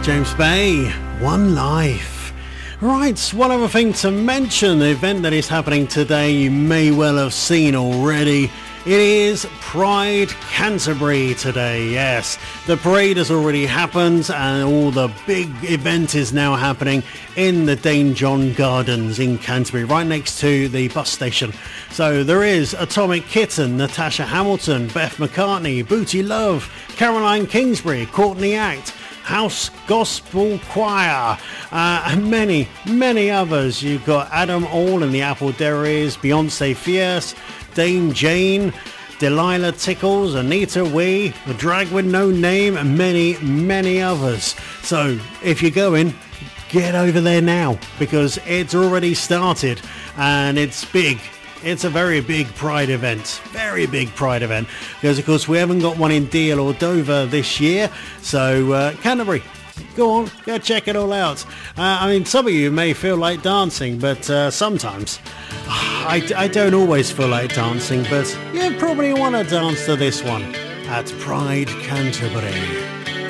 James Bay, One Life. Right, one other thing to mention, the event that is happening today you may well have seen already. It is Pride Canterbury today, yes. The parade has already happened and all the big event is now happening in the Dane John Gardens in Canterbury, right next to the bus station. So there is Atomic Kitten, Natasha Hamilton, Beth McCartney, Booty Love, Caroline Kingsbury, Courtney Act, House Gospel Choir, and many others. You've got Adam All and the Apple Derries, Beyonce Fierce, Dame Jane, Delilah Tickles, Anita Wee, The Drag With No Name, and many others. So if you're going, get over there now because it's already started and it's big. It's a very big Pride event, because of course we haven't got one in Deal or Dover this year, so Canterbury, go on, go check it all out. I mean, some of you may feel like dancing, but sometimes I don't always feel like dancing, but you probably want to dance to this one at Pride Canterbury.